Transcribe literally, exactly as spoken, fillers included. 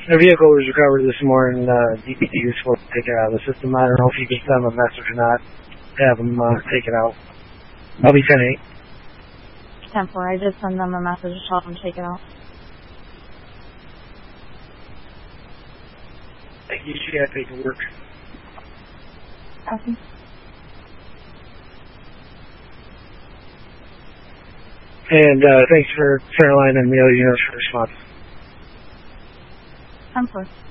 The vehicle was recovered this morning. Uh, D P D was supposed to take it out of the system. I don't know if you can send them a message or not. Have them uh, take it out. I'll be ten eight. ten four. I did send them a message to tell them to take it out. Thank you. She had to take it to work. Okay. And uh, thanks for Caroline and Amelia Units for response. ten four.